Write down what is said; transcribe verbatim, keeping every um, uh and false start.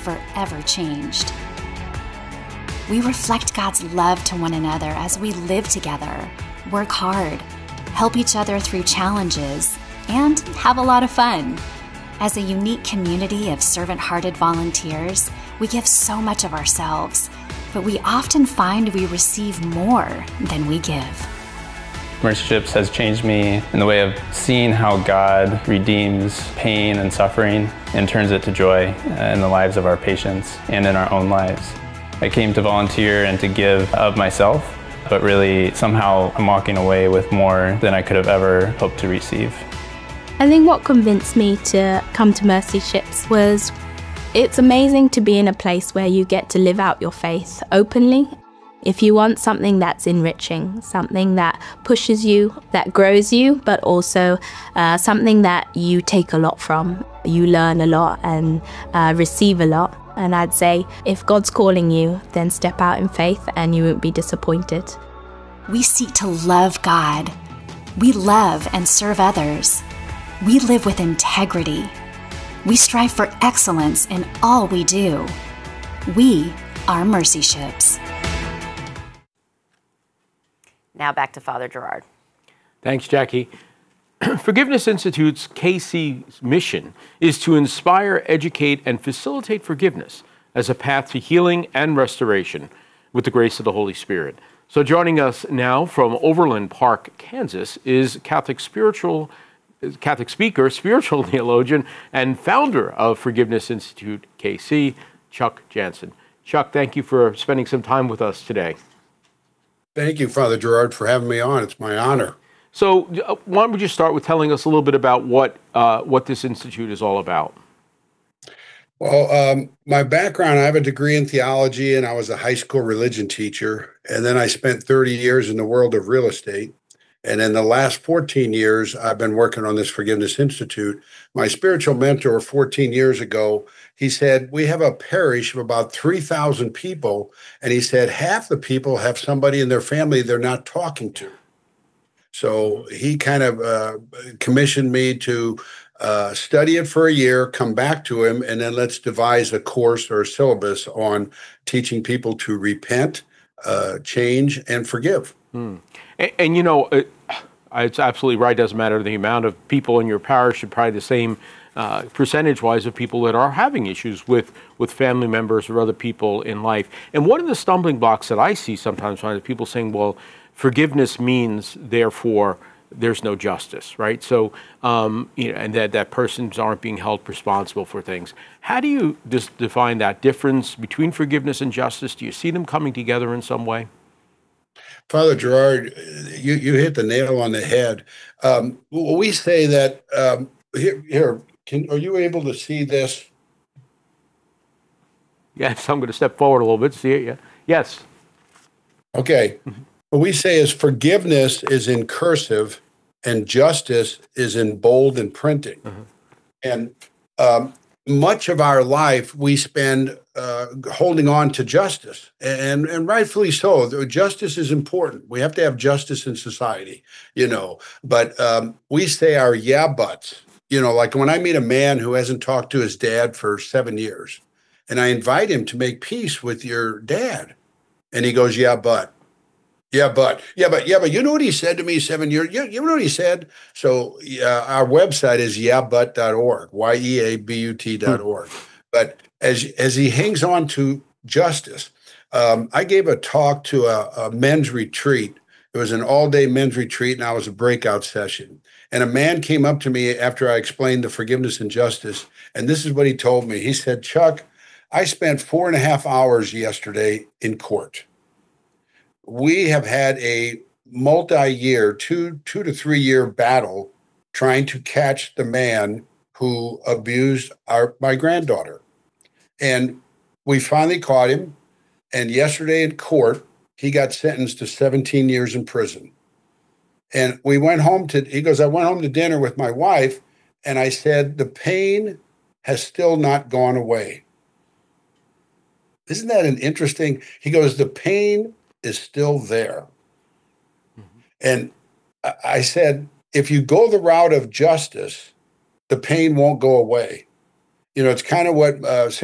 forever changed. We reflect God's love to one another as we live together, work hard, help each other through challenges, and have a lot of fun. As a unique community of servant-hearted volunteers, we give so much of ourselves, but we often find we receive more than we give. Mercy Ships has changed me in the way of seeing how God redeems pain and suffering and turns it to joy in the lives of our patients and in our own lives. I came to volunteer and to give of myself, but really somehow I'm walking away with more than I could have ever hoped to receive. I think what convinced me to come to Mercy Ships was it's amazing to be in a place where you get to live out your faith openly. If you want something that's enriching, something that pushes you, that grows you, but also uh, something that you take a lot from, you learn a lot and uh, receive a lot. And I'd say, if God's calling you, then step out in faith and you won't be disappointed. We seek to love God. We love and serve others. We live with integrity. We strive for excellence in all we do. We are Mercy Ships. Now back to Father Gerard. Thanks, Jackie. Forgiveness Institute's K C's mission is to inspire, educate, and facilitate forgiveness as a path to healing and restoration with the grace of the Holy Spirit. So joining us now from Overland Park, Kansas, is Catholic spiritual, Catholic speaker, spiritual theologian, and founder of Forgiveness Institute K C, Chuck Jansen. Chuck, thank you for spending some time with us today. Thank you, Father Gerard, for having me on. It's my honor. So uh, why don't we just start with telling us a little bit about what uh, what this institute is all about? Well, um, my background, I have a degree in theology, and I was a high school religion teacher. And then I spent thirty years in the world of real estate. And in the last fourteen years, I've been working on this Forgiveness Institute. My spiritual mentor fourteen years ago, he said, we have a parish of about three thousand people. And he said, half the people have somebody in their family they're not talking to. So he kind of uh, commissioned me to uh, study it for a year, come back to him, and then let's devise a course or a syllabus on teaching people to repent, uh, change, and forgive. Hmm. And, and, you know, it, it's absolutely right. It doesn't matter the amount of people in your parish, probably the same uh, percentage-wise of people that are having issues with, with family members or other people in life. And one of the stumbling blocks that I see sometimes when people saying, well, forgiveness means, therefore, there's no justice, right? So, um, you know, and that, that persons aren't being held responsible for things. How do you just define that difference between forgiveness and justice? Do you see them coming together in some way? Father Gerard, you, you hit the nail on the head. Um, we say that, um, here, here can, are you able to see this? Yes, I'm going to step forward a little bit to see it, yeah. Yes. Okay. What we say is forgiveness is in cursive and justice is in bold and printing. Uh-huh. And um, much of our life we spend uh, holding on to justice, and, and rightfully so. Justice is important. We have to have justice in society, you know, but um, we say our yeah buts, you know, like when I meet a man who hasn't talked to his dad for seven years and I invite him to make peace with your dad and he goes, yeah, but. Yeah, but, yeah, but, yeah, but you know what he said to me seven years, you, you know what he said? So uh, our website is yeah but dot org, Y E A B U T dot org. Hmm. But as, as he hangs on to justice, um, I gave a talk to a, a men's retreat. It was an all-day men's retreat, and I was a breakout session. And a man came up to me after I explained the forgiveness and justice, and this is what he told me. He said, Chuck, I spent four and a half hours yesterday in court. We have had a multi-year, two, two to three year battle trying to catch the man who abused our my granddaughter. And we finally caught him. And yesterday in court, he got sentenced to seventeen years in prison. And we went home to, he goes, I went home to dinner with my wife, and I said, the pain has still not gone away. Isn't that an interesting, he goes, the pain is still there. Mm-hmm. And I said, if you go the route of justice, the pain won't go away. You know, it's kind of what uh,